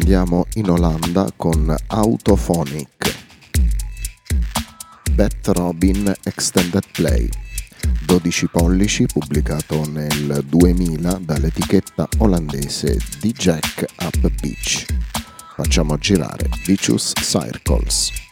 andiamo in Olanda con Autophonic. Bat Robin Extended Play, 12 pollici, pubblicato nel 2000 dall'etichetta olandese di Jack Up Beach. Facciamo girare Vicious Circles.